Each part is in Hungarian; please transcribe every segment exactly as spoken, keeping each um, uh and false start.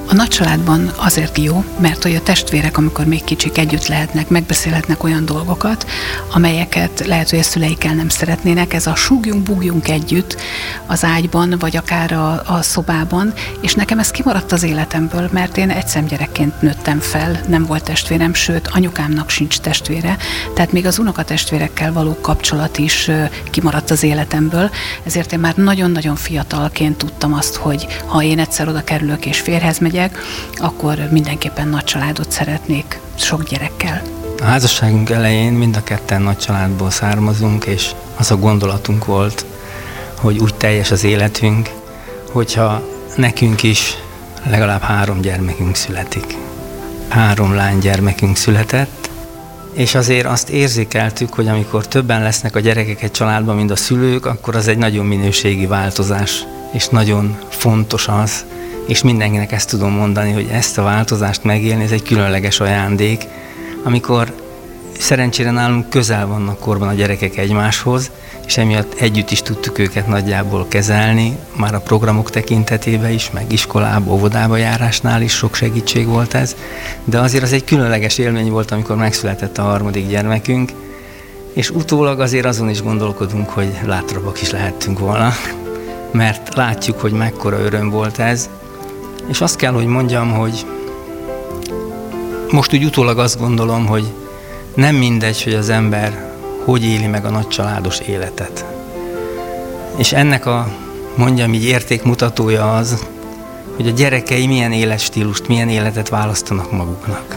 A nagycsaládban azért jó, mert hogy a testvérek, amikor még kicsik, együtt lehetnek, megbeszélhetnek olyan dolgokat, amelyeket lehet, hogy a szüleikkel nem szeretnének. Ez a súgjunk, bugjunk együtt az ágyban, vagy akár a, a szobában, és nekem ez kimaradt az életemből, mert én egyszemgyerekként nőttem fel, nem volt testvérem, sőt, anyukámnak sincs testvére, tehát még az unokatestvérekkel való kapcsolat is kimaradt az életemből, ezért én már nagyon-nagyon fiatalként tudtam azt, hogy ha én egyszer oda kerülök és férjhez megyek, akkor mindenképpen nagy családot szeretnék, sok gyerekkel. A házasságunk elején mind a ketten nagy családból származunk, és az a gondolatunk volt, hogy úgy teljes az életünk, hogyha nekünk is legalább három gyermekünk születik. Három lánygyermekünk született, és azért azt érzékeltük, hogy amikor többen lesznek a gyerekek egy családban, mint a szülők, akkor az egy nagyon minőségi változás, és nagyon fontos az, és mindenkinek ezt tudom mondani, hogy ezt a változást megélni, ez egy különleges ajándék, amikor szerencsére nálunk közel vannak korban a gyerekek egymáshoz, és emiatt együtt is tudtuk őket nagyjából kezelni, már a programok tekintetében is, meg iskolába, óvodába járásnál is sok segítség volt ez, de azért az egy különleges élmény volt, amikor megszületett a harmadik gyermekünk, és utólag azért azon is gondolkodunk, hogy látrabbak is lehettünk volna, mert látjuk, hogy mekkora öröm volt ez, és azt kell, hogy mondjam, hogy most úgy utólag azt gondolom, hogy nem mindegy, hogy az ember hogy éli meg a nagycsaládos életet. És ennek a, mondjam így, értékmutatója az, hogy a gyerekei milyen életstílust, milyen életet választanak maguknak.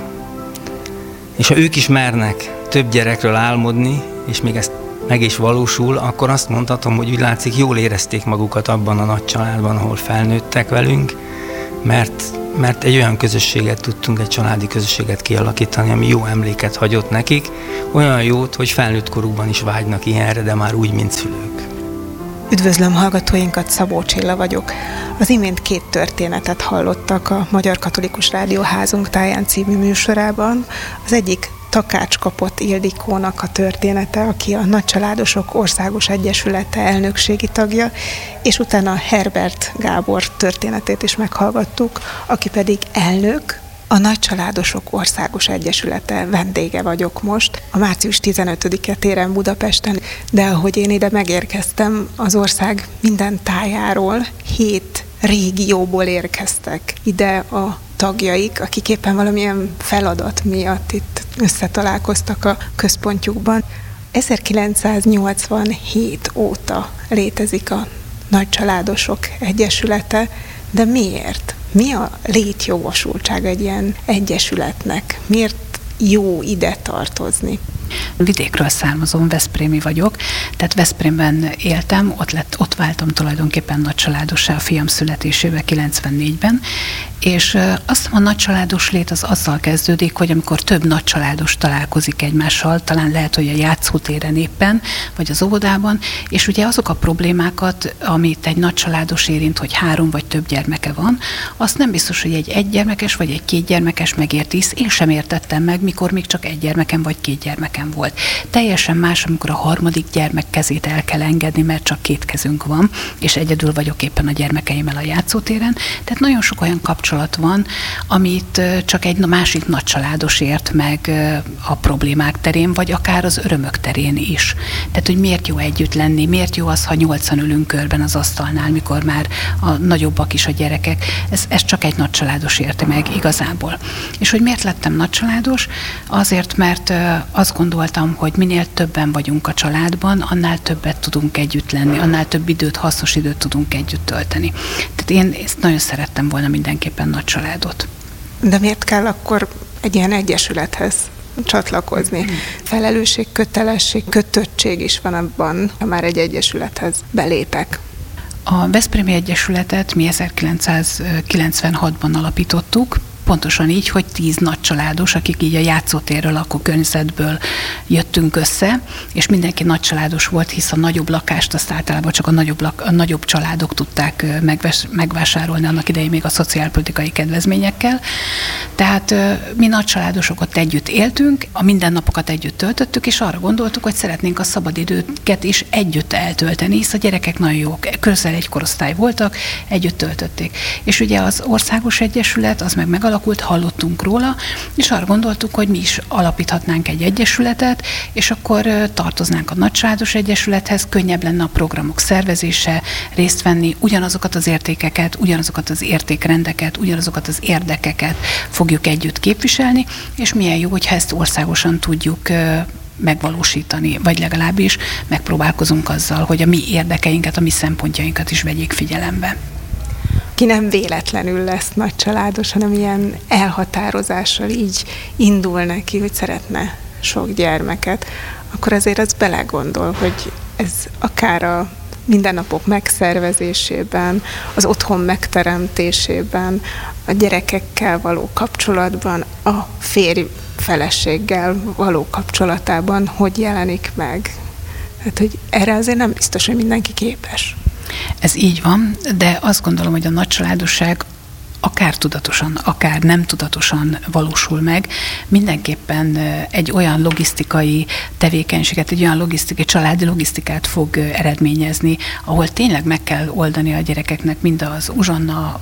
És ha ők is mernek több gyerekről álmodni, és még ezt meg is valósul, akkor azt mondhatom, hogy úgy látszik, jól érezték magukat abban a nagy családban, ahol felnőttek velünk, mert, mert egy olyan közösséget tudtunk, egy családi közösséget kialakítani, ami jó emléket hagyott nekik, olyan jót, hogy felnőtt korukban is vágynak ilyenre, de már úgy, mint szülők. Üdvözlöm hallgatóinkat, Szabó Csilla vagyok. Az imént két történetet hallottak a Magyar Katolikus Rádió Házunk táján című műsorában. Az egyik Takács kapott Ildikónak a története, aki a Nagycsaládosok Országos Egyesülete elnökségi tagja, és utána Herbert Gábor történetét is meghallgattuk, aki pedig elnök, a Nagycsaládosok Országos Egyesülete vendége vagyok most, a március tizenötödike téren Budapesten, de ahogy én ide megérkeztem, az ország minden tájáról, hét régióból érkeztek ide a tagjaik, akik éppen valamilyen feladat miatt itt összetalálkoztak a központjukban. ezerkilencszáznyolcvanhét óta létezik a Nagycsaládosok Egyesülete, de miért? Mi a létjogosultság egy ilyen egyesületnek? Miért jó ide tartozni? Vidékről származom, veszprémi vagyok, tehát Veszprémben éltem, ott, lett, ott váltam tulajdonképpen nagycsaládossá a fiam születésével kilencvennégyben, és azt hiszem, a nagycsaládos lét az azzal kezdődik, hogy amikor több nagycsaládos találkozik egymással, talán lehet, hogy a játszótéren éppen, vagy az óvodában, és ugye azok a problémákat, amit egy nagycsaládos érint, hogy három vagy több gyermeke van, azt nem biztos, hogy egy egygyermekes vagy egy kétgyermekes megérti, hisz én sem értettem meg, mikor még csak egy gyermekem vagy két gyermekem volt. Teljesen más, amikor a harmadik gyermek kezét el kell engedni, mert csak két kezünk van, és egyedül vagyok éppen a gyermekeimmel a játszótéren. Tehát nagyon sok olyan kapcsolat van, amit csak egy másik nagycsaládos ért meg a problémák terén, vagy akár az örömök terén is. Tehát, hogy miért jó együtt lenni, miért jó az, ha nyolcan ülünk körben az asztalnál, mikor már a nagyobbak is a gyerekek. Ez, ez csak egy nagycsaládos érte meg igazából. És hogy miért lettem nagycsaládos? Azért, mert azt gondoltam, hogy minél többen vagyunk a családban, annál többet tudunk együtt lenni, annál több időt, hasznos időt tudunk együtt tölteni. Tehát én ezt nagyon szerettem volna mindenképpen nagy családot. De miért kell akkor egy ilyen egyesülethez csatlakozni? Felelősség, kötelesség, kötöttség is van abban, ha már egy egyesülethez belépek. A Veszprémi Egyesületet mi ezerkilencszázkilencvenhatban alapítottuk, pontosan így, hogy tíz nagycsaládos, akik így a játszótérről, lakókörnyezetből jöttünk össze, és mindenki nagycsaládos volt, hisz a nagyobb lakást azt általában csak a nagyobb, lak, a nagyobb családok tudták megves, megvásárolni annak idején még a szociálpolitikai kedvezményekkel. Tehát mi nagycsaládosok ott együtt éltünk, a mindennapokat együtt töltöttük, és arra gondoltuk, hogy szeretnénk a szabadidőket is együtt eltölteni, hisz a gyerekek nagyon jók, közel egy korosztály voltak, együtt töltötték. És ugye az Országos Egyesület, az meg megalakult, hallottunk róla, és arra gondoltuk, hogy mi is alapíthatnánk egy egyesületet, és akkor tartoznánk a Nagycsaládos Egyesülethez, könnyebb lenne a programok szervezése, részt venni, ugyanazokat az értékeket, ugyanazokat az értékrendeket, ugyanazokat az érdekeket fogjuk együtt képviselni, és milyen jó, hogyha ezt országosan tudjuk megvalósítani, vagy legalábbis megpróbálkozunk azzal, hogy a mi érdekeinket, a mi szempontjainkat is vegyék figyelembe. Ki nem véletlenül lesz nagycsaládos, hanem ilyen elhatározással így indul neki, hogy szeretne sok gyermeket, akkor azért az belegondol, hogy ez akár a mindennapok megszervezésében, az otthon megteremtésében, a gyerekekkel való kapcsolatban, a férj feleséggel való kapcsolatában hogy jelenik meg. Hát, hogy erre azért nem biztos, hogy mindenki képes. Ez így van, de azt gondolom, hogy a nagycsaládosság akár tudatosan, akár nem tudatosan valósul meg, mindenképpen egy olyan logisztikai tevékenységet, egy olyan logisztikai, családi logisztikát fog eredményezni, ahol tényleg meg kell oldani a gyerekeknek mind az uzsonna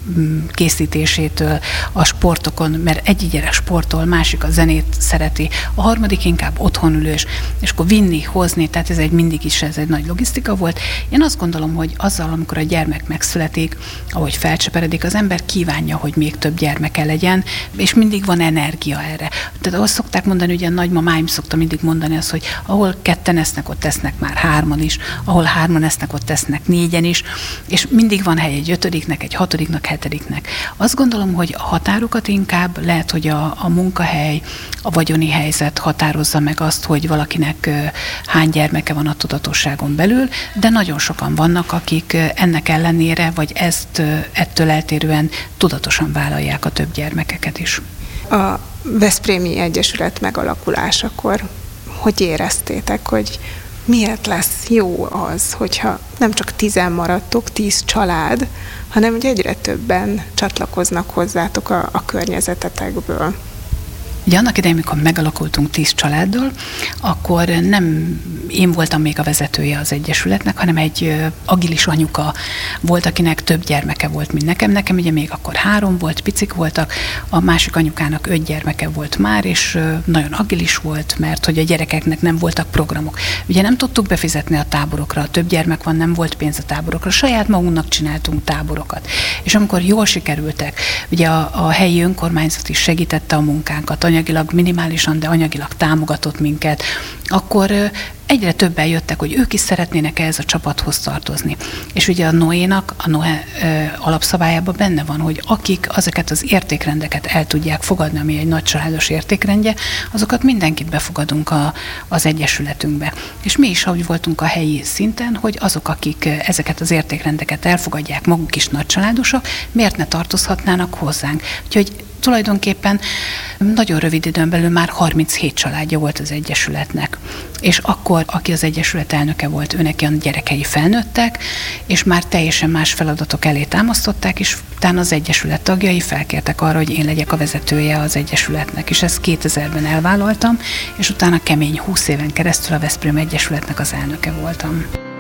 készítésétől, a sportokon, mert egy gyerek sportol, másik a zenét szereti, a harmadik inkább otthonülős, és akkor vinni, hozni, tehát ez egy mindig is ez egy nagy logisztika volt. Én azt gondolom, hogy azzal, amikor a gyermek megszületik, ahogy felcseperedik, az ember kívánja, hogy még több gyermeke legyen, és mindig van energia erre. Tehát azt szokták mondani, ugye a nagymamáim szokta mindig mondani azt, hogy ahol ketten esznek, ott esznek már hárman is, ahol hárman esznek, ott esznek négyen is, és mindig van hely egy ötödiknek, egy hatodiknak, hetediknek. Azt gondolom, hogy a határokat inkább lehet, hogy a, a munkahely, a vagyoni helyzet határozza meg azt, hogy valakinek hány gyermeke van a tudatosságon belül, de nagyon sokan vannak, akik ennek ellenére, vagy ezt ettől eltérően tudatosan vállalják a több gyermekeket is. A Veszprémi Egyesület megalakulásakor hogy éreztétek, hogy miért lesz jó az, hogyha nem csak tizen maradtok, tíz család, hanem hogy egyre többen csatlakoznak hozzátok a, a környezetetekből? Ugye annak idején, amikor megalakultunk tíz családdal, akkor nem én voltam még a vezetője az Egyesületnek, hanem egy agilis anyuka volt, akinek több gyermeke volt, mint nekem. Nekem ugye még akkor három volt, picik voltak, a másik anyukának öt gyermeke volt már, és nagyon agilis volt, mert hogy a gyerekeknek nem voltak programok. Ugye nem tudtuk befizetni a táborokra, több gyermek van, nem volt pénz a táborokra, saját magunknak csináltunk táborokat. És amikor jól sikerültek, ugye a, a helyi önkormányzat is segítette a munkánkat, anyagilag minimálisan, de anyagilag támogatott minket, akkor egyre többen jöttek, hogy ők is szeretnének ehhez a csapathoz tartozni. És ugye a Noénak, a Noé alapszabályában benne van, hogy akik ezeket az értékrendeket el tudják fogadni, ami egy nagycsaládos értékrendje, azokat mindenkit befogadunk a, az Egyesületünkbe. És mi is ahogy voltunk a helyi szinten, hogy azok, akik ezeket az értékrendeket elfogadják, maguk is nagycsaládosak, miért ne tartozhatnának hozzánk. Úgyhogy tulajdonképpen nagyon rövid időn belül már harminchét családja volt az Egyesületnek. És akkor, aki az Egyesület elnöke volt, őnek ilyen gyerekei felnőttek, és már teljesen más feladatok elé támasztották, és utána az Egyesület tagjai felkértek arra, hogy én legyek a vezetője az Egyesületnek. És ezt kétezerben elvállaltam, és utána kemény húsz éven keresztül a Veszprém Egyesületnek az elnöke voltam.